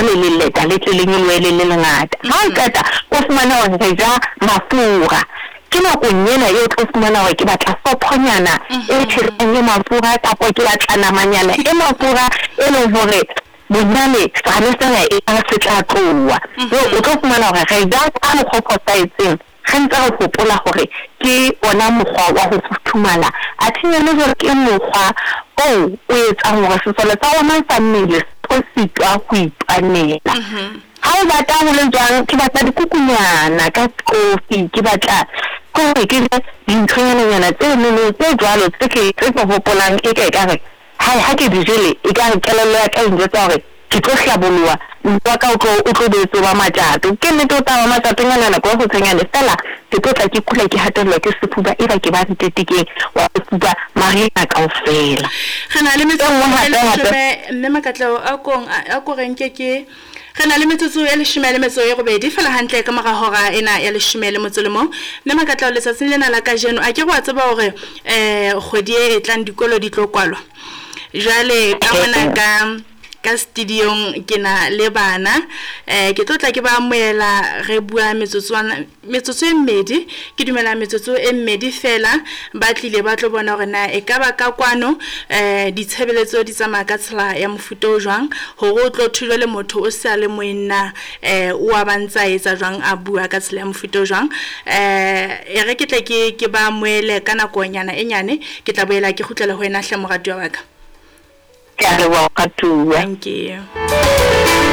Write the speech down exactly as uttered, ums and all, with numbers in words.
le le leta le tleleng le le le ngata ha o qeta o fumana hore re ja mafura ke nakong ena eo tlo fumana hore ke batla sophonyana e tshireng le mafura kapa ke batla namanyana e mafura e leng hore bonyane sa le tsena e a se tla tloa o tlo fumana hore re ja ka mokgwa saetseng re ntse re hopola hore ke ona mokgwa wa ho futhumala a thinyane hore ke mokgwa o o etsang hore sesole sa rona sa mmele se sitwa ho ipanela ha o batla ho le jwang ke batla dikukunyana ka kofi ke batla ko re ke dinthonyana tse nne tse jwalo tse ke tse hopolang e ka e ka re ha ha ke dijele e ka re kelello ya ka e tsa hore ke tlo hlabolwa ntwa ka o tlo betso ba matjato ke nnete o taba matjato ngana go go tshenyane fela ke tla ke kula ke hatelwa ke sefuba e ba ke ba ntetekeng wa sefuba marina kaofela gana le metsotso mme makatlo a kong a go renke ke gana le metsotso ya leshome le metso e robedi fela hantle ka mara hora ena ya leshome le motso le mo mme makatlo le tsatsing lena la ka jeno a ke go a tseba hore eh kgwedi e tlang dikolo di tlo kwalwa jale ka mona ka ka studiong ke na le bana eh ke tlotla ke ba moela re bua metsotswana metsotso e mmedi ke dumela metsotso e mmedi fela ba tlile ba tlo bona hore na e ka ba ka kwano eh ditshebeletso di tsamaya ka tsela ya mofuta o jwang hore o tlo thulwe le motho o sa le moena eh o a bantsa etsa jwang a bua ka tsela ya mofuta o jwang eh e re ke tle ke ke ba moele kana konyana e nyane ke tla boela ke khutlela ho ena hle moradi wa ka. Thank you. Thank you.